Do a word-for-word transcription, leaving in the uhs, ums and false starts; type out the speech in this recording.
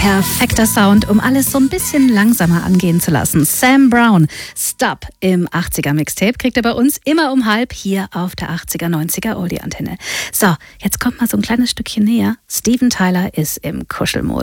Perfekter Sound, um alles so ein bisschen langsamer angehen zu lassen. Sam Brown, Stop im achtziger-Mixtape kriegt er bei uns immer um halb hier auf der achtziger-neunziger Oldie-Antenne. So, jetzt kommt mal so ein kleines Stückchen näher. Steven Tyler ist im Kuschelmodus.